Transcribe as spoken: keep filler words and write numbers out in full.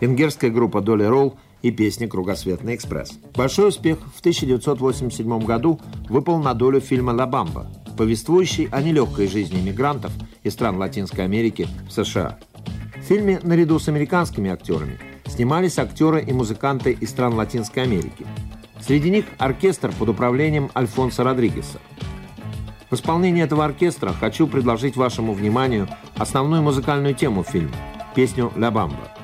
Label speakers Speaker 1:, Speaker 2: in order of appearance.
Speaker 1: венгерская группа Доли Ролл и песня «Кругосветный экспресс». Большой успех в тысяча девятьсот восемьдесят седьмом году выпал на долю фильма «Ла Бамба», повествующий о нелегкой жизни мигрантов из стран Латинской Америки в США. В фильме наряду с американскими актерами снимались актеры и музыканты из стран Латинской Америки. Среди них оркестр под управлением Альфонсо Родригеса. В исполнении этого оркестра хочу предложить вашему вниманию основную музыкальную тему фильма – песню «Ла Бамба».